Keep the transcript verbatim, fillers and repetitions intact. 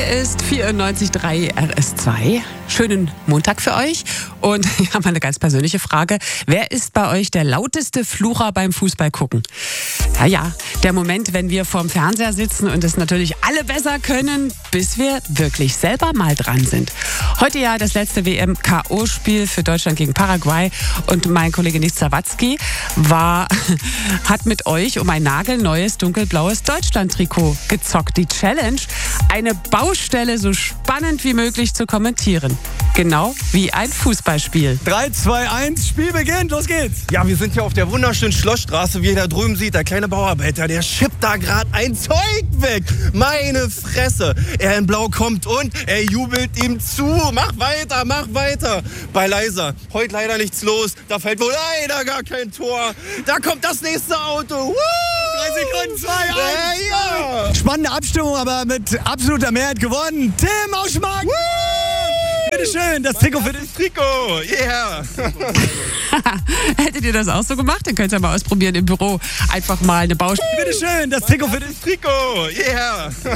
Hier ist vierundneunzig Komma drei R S zwei. Schönen Montag für euch. Und ich habe mal eine ganz persönliche Frage. Wer ist bei euch der lauteste Flucher beim Fußball gucken? Ja, ja, der Moment, wenn wir vorm Fernseher sitzen und es natürlich alle besser können, bis wir wirklich selber mal dran sind. Heute ja das letzte W M-K O-Spiel für Deutschland gegen Paraguay. Und mein Kollege Nils Sawatzki war, hat mit euch um ein nagelneues dunkelblaues Deutschland-Trikot gezockt. Die Challenge, eine Baustelle so spannend wie möglich zu kommentieren. Genau wie ein Fußballspiel. drei, zwei, eins, Spiel beginnt, los geht's! Ja, wir sind hier auf der wunderschönen Schlossstraße, wie ihr da drüben seht. Der kleine Bauarbeiter, der schippt da gerade ein Zeug weg. Meine Fresse. Er in Blau kommt und er jubelt ihm zu. Mach weiter, mach weiter. Bei Leiser, heute leider nichts los. Da fällt wohl leider gar kein Tor. Da kommt das nächste Auto. Woo! Drei Sekunden, zwei, eins. Äh, ja. Spannende Abstimmung, aber mit absoluter Mehrheit gewonnen. Tim Auschmark! Bitteschön, das Trikot für dich. Trikot, yeah. Hättet ihr das auch so gemacht? Dann könnt ihr mal ausprobieren im Büro. Einfach mal eine Baustelle. Bitteschön, das Trikot für dich. Trikot, yeah.